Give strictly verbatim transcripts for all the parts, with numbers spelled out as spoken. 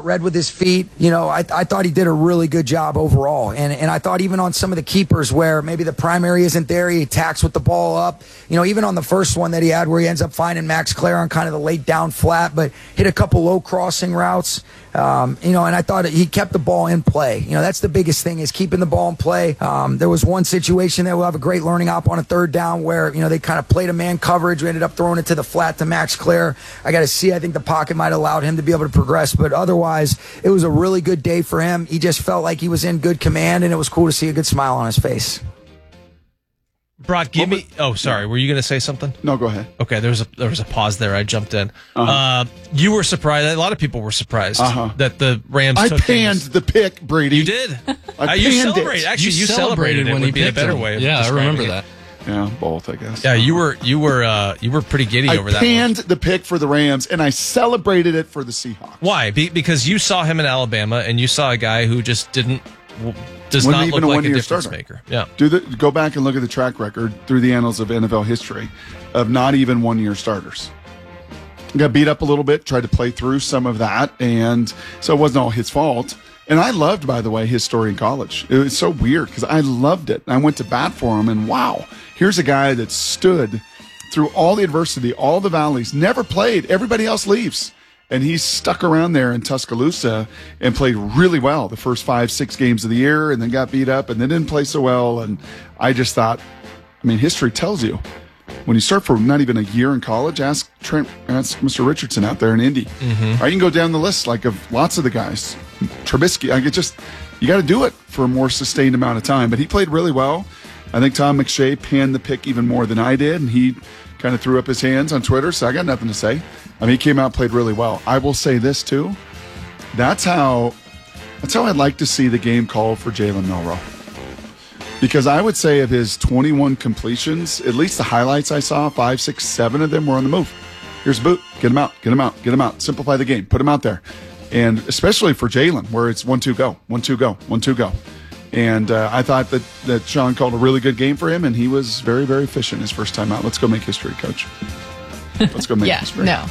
route read with his feet. You know, I, I thought he did a really good job overall. And, and I thought even on some of the keepers where maybe the primary isn't there, he attacks with the ball up. You know, even on the first one that he had where he ends up finding Max Clare on kind of the late down flat, but hit a couple low crossing routes. Um, you know, and I thought he kept the ball in play. You know, that's the biggest thing is keeping the ball in play. Um, there was one situation that we'll have a great learning op on a third down where, you know, they kind of played a man coverage. We ended up throwing it to the flat to Max Clare. I got to see, I think the pocket might have allowed him to be able to progress, but otherwise it was a really good day for him. He just felt like he was in good command, and it was cool to see a good smile on his face. Brock, give me. Oh, sorry. Were you going to say something? No, go ahead. Okay, there was a there was a pause there. I jumped in. Uh-huh. Uh, you were surprised. A lot of people were surprised uh-huh. that the Rams. I took panned things. the pick, Brady. You did. I uh, you panned celebrated. it. Actually, you, You celebrated, celebrated it when would he be a picked better him. way. Of Yeah, I describing remember it. that. Yeah, both, I guess. Yeah, you were you were uh, you were pretty giddy I over that. panned one. the pick for the Rams, and I celebrated it for the Seahawks. Why? Be- because you saw him in Alabama, and you saw a guy who just didn't w- does Wasn't not even look a like a one-year difference starter. maker. Yeah. Do the go back and look at the track record through the annals of N F L history of not even one-year starters. Got beat up a little bit, tried to play through some of that, and so it wasn't all his fault. And I loved, by the way, his story in college. It was so weird because I loved it. I went to bat for him, and wow, here's a guy that stood through all the adversity, all the valleys, never played. Everybody else leaves. And he stuck around there in Tuscaloosa and played really well the first five, six games of the year, and then got beat up and then didn't play so well. And I just thought, I mean, history tells you when you start for not even a year in college, ask Trent, ask Mister Richardson out there in Indy. Mm-hmm. Or you can go down the list like of lots of the guys. Trubisky, I get just you got to do it for a more sustained amount of time. But he played really well. I think Tom McShay panned the pick even more than I did, and he kind of threw up his hands on Twitter, so I got nothing to say. I mean, he came out and played really well. I will say this, too. That's how that's how I'd like to see the game called for Jalen Milroe. Because I would say of his twenty-one completions, at least the highlights I saw, five, six, seven of them were on the move. Here's a boot. Get him out. Get him out. Get him out. Simplify the game. Put him out there. And especially for Jalen, where it's one, two, go. One, two, go. One, two, go. And uh, I thought that, that Sean called a really good game for him, and he was very, very efficient his first time out. Let's go make history, Coach. Let's go make yeah, history. No.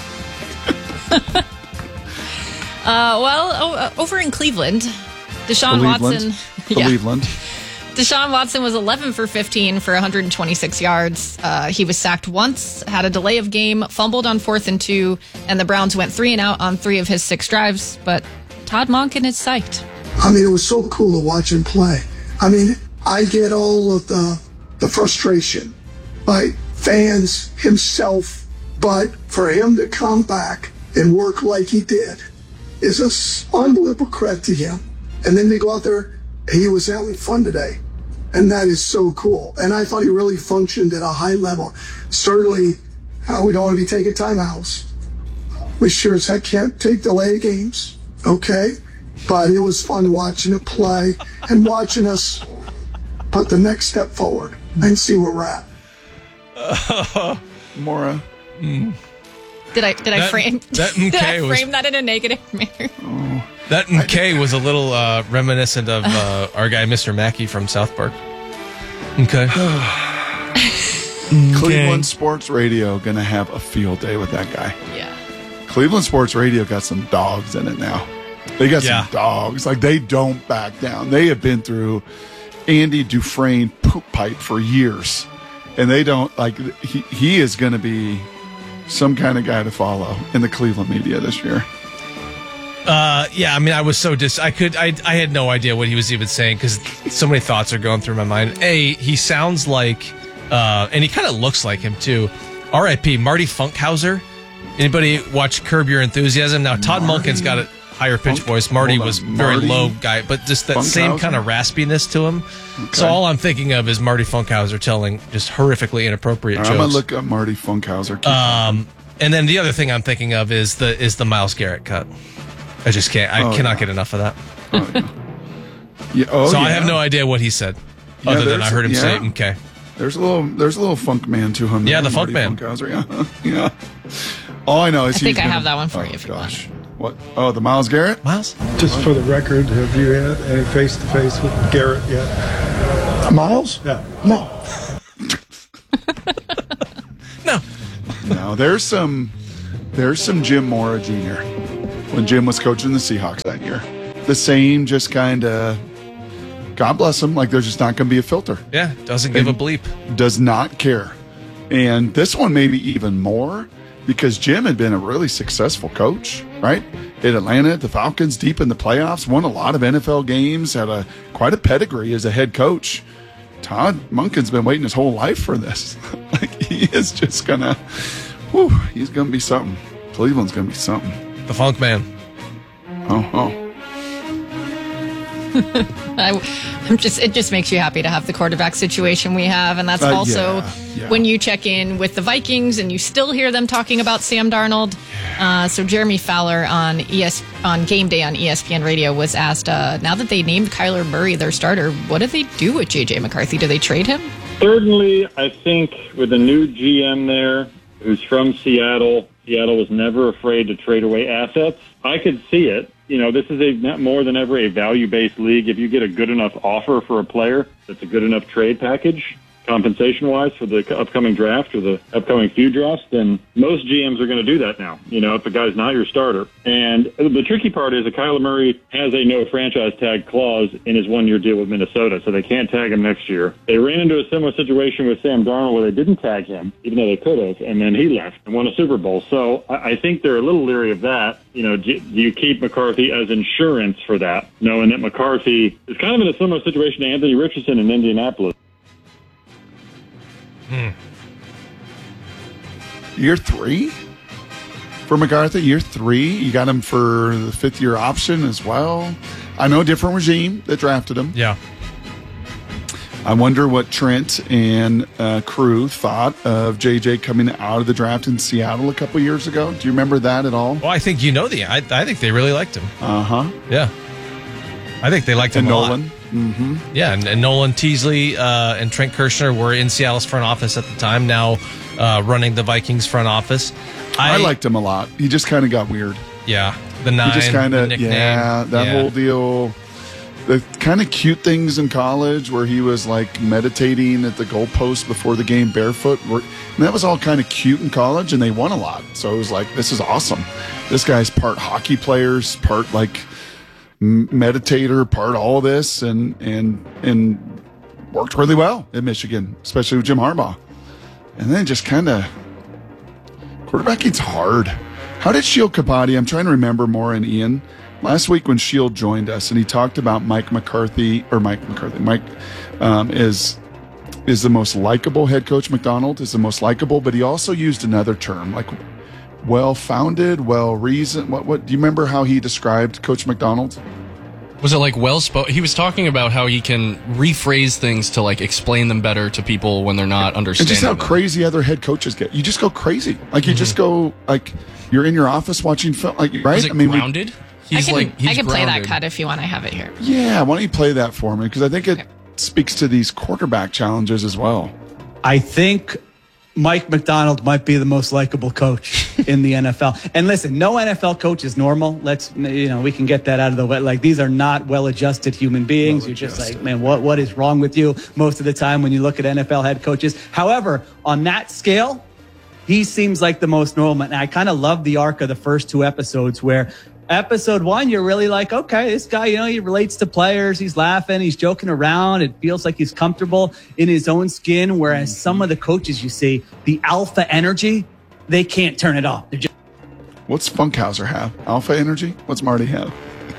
uh, well, o- over in Cleveland, Deshaun Cleveland. Watson. Yeah. Cleveland. Deshaun Watson was eleven for fifteen for one hundred twenty-six yards. Uh, he was sacked once, had a delay of game, fumbled on fourth and two, and the Browns went three and out on three of his six drives. But Todd Monken is psyched. I mean, it was so cool to watch him play. I mean, I get all of the the frustration by fans, himself, but for him to come back and work like he did is an unbelievable credit to him. And then to go out there, he was having fun today. And that is so cool. And I thought he really functioned at a high level. Certainly, uh, we don't want to be taking timeouts. We sure as heck can't take delay games, okay? But it was fun watching it play and watching us put the next step forward and see where we're at. Uh, Mora. Mm. Did I did I That- frame that did I M K was- frame that in a negative manner? Oh. That M K was a little uh, reminiscent of uh, our guy, Mister Mackey from South Park. Okay. Cleveland Sports Radio going to have a field day with that guy. Yeah. Cleveland Sports Radio got some dogs in it now. They got Yeah. some dogs. Like, they don't back down. They have been through Andy Dufresne poop pipe for years. And they don't, like, he, he is going to be some kind of guy to follow in the Cleveland media this year. Uh, yeah, I mean, I was so dis. I could. I. I had no idea what he was even saying because so many thoughts are going through my mind. A, he sounds like, uh, and he kind of looks like him too. R I P Marty Funkhauser. Anybody watch Curb Your Enthusiasm? Now Todd Marty Monken's got a higher pitch Funk- voice. Marty hold on. was very Marty low guy, but just that same Funkhauser? kind of raspiness to him. Okay. So all I'm thinking of is Marty Funkhauser telling just horrifically inappropriate All right, jokes. I'm going to look up Marty Funkhauser. Keep Um, and then the other thing I'm thinking of is the is the Myles Garrett cut. I just can't. I Oh, cannot yeah. get enough of that. Oh, yeah. Yeah, oh, so yeah. I have no idea what he said, Yeah, other than there's- I heard him yeah. say, "Okay." There's a little, there's a little funk man to him. Yeah, there, the funk Marty man. Funkhauser, yeah, yeah. All I know is I think he's I gonna- have that one for oh, you if you gosh. What? Oh, the Myles Garrett. Miles. Just for the record, have you had any face-to-face with Garrett yet? Miles? Yeah. No. No. No, there's some, there's some Jim Mora Junior when Jim was coaching the Seahawks that year. The same, just kind of, God bless him, like there's just not going to be a filter. Yeah, doesn't give And a bleep. Does not care. And this one maybe even more because Jim had been a really successful coach, right? At Atlanta, the Falcons, deep in the playoffs, won a lot of N F L games, had a quite a pedigree as a head coach. Todd Monken's been waiting his whole life for this. Like he is just gonna, whew, he's gonna be something. Cleveland's gonna be something. The Funk Man. Oh, oh. I, I'm just it just makes you happy to have the quarterback situation we have, and that's Uh, also yeah, yeah. when you check in with the Vikings and you still hear them talking about Sam Darnold. Uh, so Jeremy Fowler on E S on Game Day on E S P N Radio was asked, uh, now that they named Kyler Murray their starter, what do they do with J J McCarthy? Do they trade him? Certainly, I think with a new G M there who's from Seattle, Seattle was never afraid to trade away assets. I could see it. You know, this is a not more than ever a value-based league. If you get a good enough offer for a player, that's a good enough trade package, compensation-wise, for the upcoming draft or the upcoming few drafts, then most G Ms are going to do that now, you know, if a guy's not your starter. And the tricky part is that Kyler Murray has a no franchise tag clause in his one-year deal with Minnesota, so they can't tag him next year. They ran into a similar situation with Sam Darnold where they didn't tag him, even though they could have, and then he left and won a Super Bowl. So I I think they're a little leery of that. You know, do you keep McCarthy as insurance for that, knowing that McCarthy is kind of in a similar situation to Anthony Richardson in Indianapolis? Hmm. Year three for McCarthy. Year three. You got him for the fifth year option as well. I know different regime that drafted him. Yeah. I wonder what Trent and uh, crew thought of J J coming out of the draft in Seattle a couple years ago. Do you remember that at all? Well, I think you know the. I, I think they really liked him. Uh huh. Yeah. I think they liked And him a Nolan. lot. Mm-hmm. Yeah, and, and Nolan Teasley uh, and Trent Kirshner were in Seattle's front office at the time, now uh, running the Vikings front office. I, I liked him a lot. He just kind of got weird. Yeah, the nine, He just kind the of, nickname. yeah, that Yeah. whole deal. The kind of cute things in college where he was like meditating at the goalpost before the game barefoot. Were, and that was all kind of cute in college, and they won a lot. So it was like, this is awesome. This guy's part hockey players, part like m- meditator, part all of this, and and and worked really well at Michigan, especially with Jim Harbaugh. And then just kind of quarterbacking's hard. How did Shield Kapadi? I'm trying to remember more in Ian. Last week when Shield joined us and he talked about Mike McCarthy, or Mike McCarthy, Mike um, is is the most likable head coach. McDonald is the most likable, but he also used another term like well-founded, well-reasoned. What, what, do you remember how he described Coach McDonald? Was it like well spoken? He was talking about how he can rephrase things to like explain them better to people when they're not And understanding just how them. crazy other head coaches get. You just go crazy. Like you just go like you're in your office watching film. Like right? Is it I mean, we- grounded? He's I can, like he's I can play that grounded. cut if you want. I have it here. yeah. Why don't you play that for me? Because I think it Okay. speaks to these quarterback challenges as well. I think Mike McDonald might be the most likable coach in the N F L. And listen, no N F L coach is normal. Let's, you know, we can get that out of the way. Like, these are not well-adjusted human beings. You're just like, man, what what is wrong with you most of the time when you look at N F L head coaches? However, on that scale, he seems like the most normal. And I kind of love the arc of the first two episodes where episode one, you're really like, okay, this guy, you know, he relates to players. He's laughing. He's joking around. It feels like he's comfortable in his own skin. Whereas some of the coaches you see, the alpha energy, they can't turn it off. They're just What's Funkhauser have? Alpha energy? What's Marty have?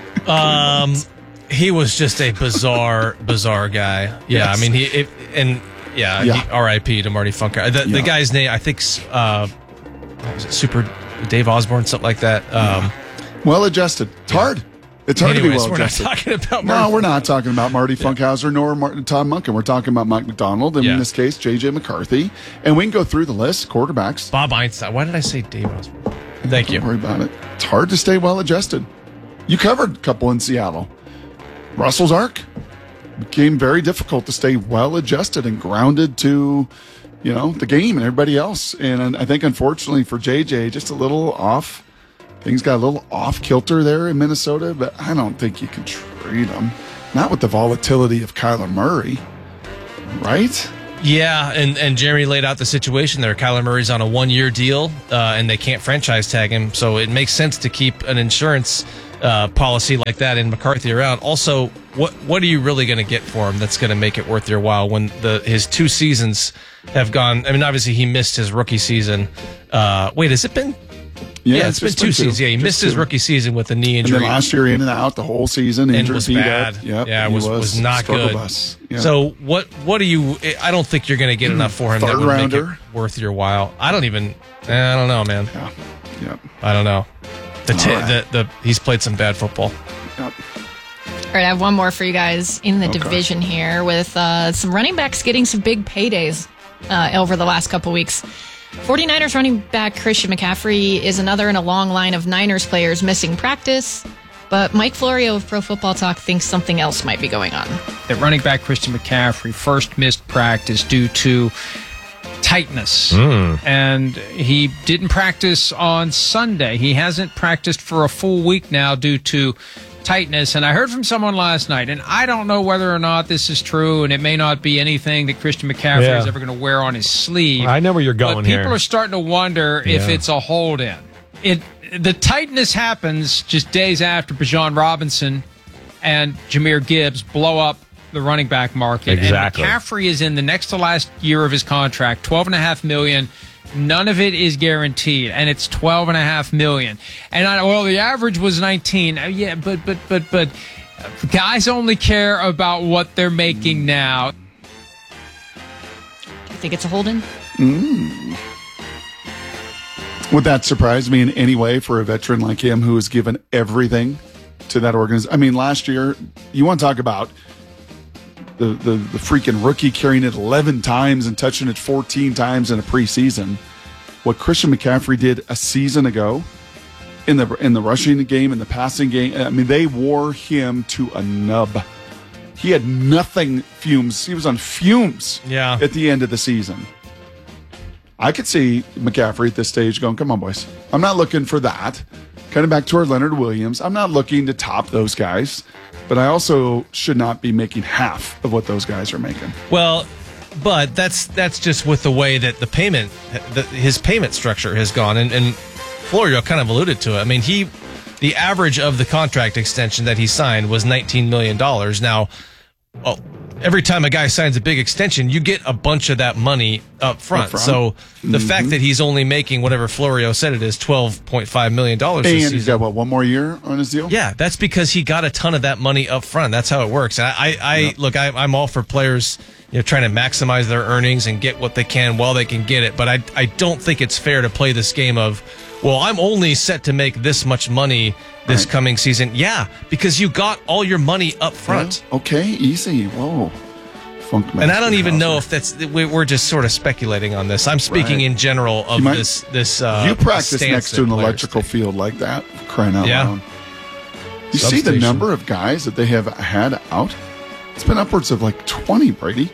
Um, he was just a bizarre, bizarre guy. Yeah, Yes. I mean, he it, and yeah, Yeah. He, R I P to Marty Funker. The, Yeah. the guy's name, I think, uh, what was it Super Dave Osborne, something like that. Um, Well adjusted. It's hard. It's hard anyways, to be well we're not adjusted. talking about. No, Marty we're not talking about Marty Funkhauser nor Martin, Todd Monken. We're talking about Mike McDonald, and Yeah. in this case, J J McCarthy. And we can go through the list, quarterbacks. Bob Einstein. Why did I say Dave Osborne? Thank you. Don't worry about it. It's hard to stay well adjusted. You covered a couple in Seattle. Russell's arc became very difficult to stay well adjusted and grounded to, you know, the game and everybody else. And I think, unfortunately for J J, just a little off. Things got a little off kilter there in Minnesota, but I don't think you can trade him. Not with the volatility of Kyler Murray, right? Yeah, and, and Jeremy laid out the situation there. Kyler Murray's on a one-year deal, uh, and they can't franchise tag him, so it makes sense to keep an insurance uh, policy like that in McCarthy around. Also, what what are you really going to get for him that's going to make it worth your while when the his two seasons have gone? I mean, obviously he missed his rookie season. Uh, wait, has it been? Yeah, yeah it's been just two been seasons. Yeah, he Just missed his two. rookie season with a knee And injury. then last year, in and out the whole season, and injured, was beat bad. up. Yep, yeah, it he was, was not struggle good. bus. Yep. So what what do you? I don't think you're going to get enough for him that Third would make rounder. it worth your while. I don't even. I don't know, man. Yeah, yep. I don't know. The, t- All right. the the he's played some bad football. Yep. All right, I have one more for you guys in the Okay. division here with uh, some running backs getting some big paydays uh, over the last couple weeks. 49ers running back Christian McCaffrey is another in a long line of Niners players missing practice, but Mike Florio of Pro Football Talk thinks something else might be going on. That running back Christian McCaffrey first missed practice due to tightness, and he didn't practice on Sunday. He hasn't practiced for a full week now due to tightness, and I heard from someone last night, and I don't know whether or not this is true, and it may not be anything that Christian McCaffrey Yeah. is ever going to wear on his sleeve. I know where you're going but people here. are starting to wonder if Yeah. it's a hold-in. It the tightness happens just days after Bijan Robinson and Jahmyr Gibbs blow up the running back market. Exactly. And McCaffrey is in the next to last year of his contract, twelve and a half million. None of it is guaranteed, and it's twelve and a half million. And I, well, the average was nineteen. Uh, Yeah, but but but but uh, guys only care about what they're making now. Do you think it's a hold-in? Mm. Would that surprise me in any way for a veteran like him who has given everything to that organization? I mean, last year, you want to talk about the, the, the freaking rookie carrying it eleven times and touching it fourteen times in a preseason. What Christian McCaffrey did a season ago in the in the rushing game, in the passing game, I mean, they wore him to a nub. He had nothing, fumes. He was on fumes Yeah. at the end of the season. I could see McCaffrey at this stage going, come on, boys. I'm not looking for that. Kind of back toward Leonard Williams. I'm not looking to top those guys, but I also should not be making half of what those guys are making. Well, but that's that's just with the way that the payment, the, his payment structure has gone, and, and Florio kind of alluded to it. I mean, he, the average of the contract extension that he signed was nineteen million dollars. Now, well, every time a guy signs a big extension, you get a bunch of that money up front. Up front. So the Mhm. fact that he's only making whatever Florio said it is, twelve point five million dollars this And season. he's got, what, one more year on his deal? Yeah, that's because he got a ton of that money up front. That's how it works. I, I, I Yep. look, I, I'm all for players, you know, trying to maximize their earnings and get what they can while they can get it. But I, I don't think it's fair to play this game of, well, I'm only set to make this much money this Right. coming season. Yeah, because you got all your money up front. Yeah. Okay, easy. Whoa. Funk And I don't even know Hauser. if that's we- we're just sort of speculating on this. I'm speaking Right. in general of You might- this this. Uh, you practice stance next that to an players electrical take. field like that, crying out Yeah. loud. You see the Substation. number of guys that they have had out? It's been upwards of like twenty, Brady.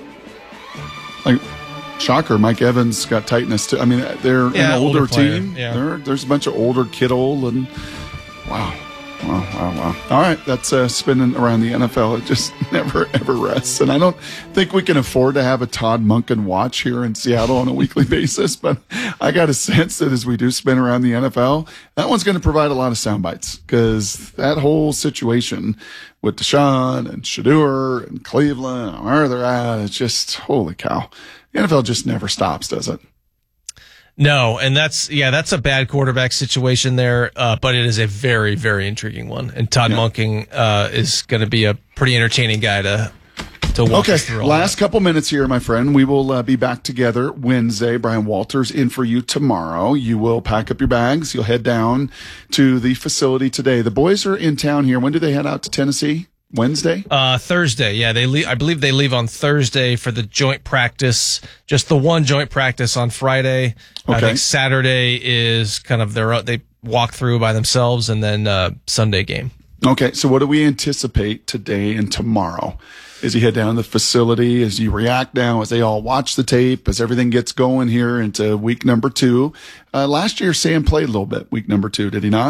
Like, shocker, Mike Evans got tightness too. I mean, they're Yeah, an older, older player, team. yeah. They're, there's a bunch of older Kittle and wow. Wow, wow, wow. All right, that's uh, spinning around the N F L. It just never, ever rests. And I don't think we can afford to have a Todd Monken watch here in Seattle on a weekly basis, but I got a sense that as we do spin around the N F L, that one's going to provide a lot of sound bites because that whole situation with Deshaun and Shadeur and Cleveland and where they're at, it's just, holy cow. The N F L just never stops, does it? No, and that's yeah, that's a bad quarterback situation there, uh, but it is a very, very intriguing one. And Todd Yeah. Monken uh, is going to be a pretty entertaining guy to to walk Okay, us through. All last that. couple minutes here, my friend. We will uh, be back together Wednesday. Brian Walters in for you tomorrow. You will pack up your bags. You'll head down to the facility today. The boys are in town here. When do they head out to Tennessee? Wednesday? Uh, Thursday, yeah, they leave, I believe they leave on Thursday for the joint practice, just the one joint practice on Friday. I Okay. think Saturday is kind of their they walk through by themselves, and then uh, Sunday game. Okay, so what do we anticipate today and tomorrow? As you head down to the facility, as you react now, as they all watch the tape, as everything gets going here into week number two. Uh, last year, Sam played a little bit week number two, did he not?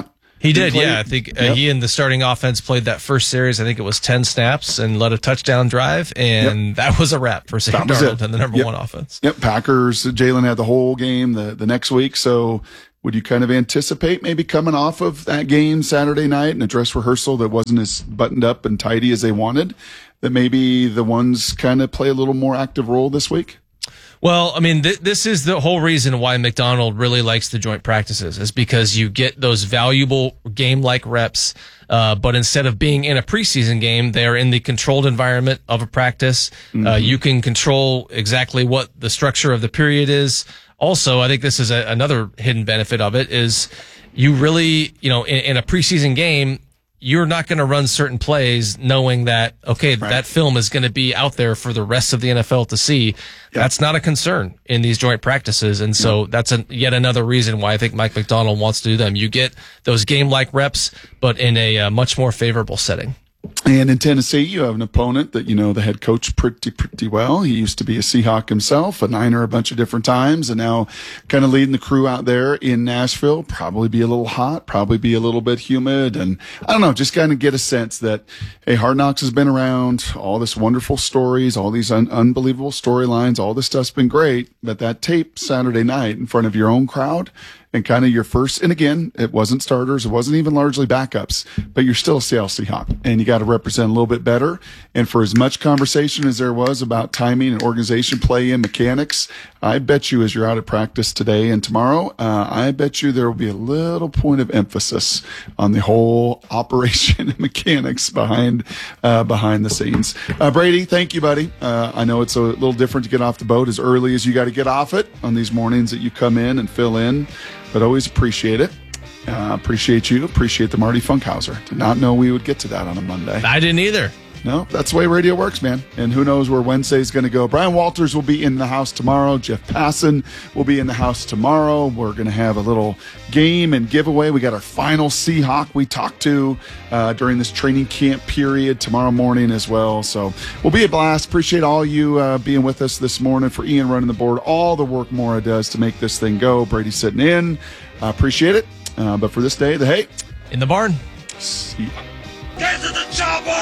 He did, played? yeah. I think uh, Yep. he and the starting offense played that first series. I think it was ten snaps and led a touchdown drive, and Yep. that was a wrap for Sam That was Darnold it. and the number Yep. one offense. Yep, Packers, Jalen had the whole game the, the next week. So would you kind of anticipate maybe coming off of that game Saturday night and a dress rehearsal that wasn't as buttoned up and tidy as they wanted, that maybe the ones kind of play a little more active role this week? Well, I mean, th- this is the whole reason why McDonald really likes the joint practices, is because you get those valuable game-like reps. Uh, but instead of being in a preseason game, they are in the controlled environment of a practice. Mm-hmm. Uh, you can control exactly what the structure of the period is. Also, I think this is a, another hidden benefit of it is you really, you know, in, in a preseason game, you're not going to run certain plays knowing that, okay, right. that film is going to be out there for the rest of the N F L to see. Yep. That's not a concern in these joint practices. And so yep. that's a, yet another reason why I think Mike McDonald wants to do them. You get those game-like reps, but in a uh, much more favorable setting. And in Tennessee, you have an opponent that you know the head coach pretty, pretty well. He used to be a Seahawk himself, a Niner a bunch of different times, and now kind of leading the crew out there in Nashville. Probably be a little hot, probably be a little bit humid. And I don't know, just kind of get a sense that, hey, Hard Knocks has been around, all this wonderful stories, all these un- unbelievable storylines, all this stuff's been great. But that tape Saturday night in front of your own crowd, and kind of your first, and again, it wasn't starters, it wasn't even largely backups, but you're still a Seattle Seahawk, and you got to represent a little bit better. And for as much conversation as there was about timing and organization, play and mechanics, I bet you as you're out at practice today and tomorrow, uh, I bet you there will be a little point of emphasis on the whole operation and mechanics behind uh, behind the scenes. Uh, Brady, thank you, buddy. Uh, I know it's a little different to get off the boat as early as you got to get off it on these mornings that you come in and fill in. But always appreciate it. Uh, appreciate you. Appreciate the Marty Funkhauser. Did not know we would get to that on a Monday. I didn't either. No, that's the way radio works, man. And who knows where Wednesday's going to go. Brian Walters will be in the house tomorrow. Jeff Passan will be in the house tomorrow. We're going to have a little game and giveaway. We got our final Seahawk we talked to uh, during this training camp period tomorrow morning as well. So we'll be a blast. Appreciate all you uh, being with us this morning. For Ian running the board, all the work Maura does to make this thing go. Brady sitting in. Uh, appreciate it. Uh, but for this day, the hey. In the barn. See ya. Get to the chopper!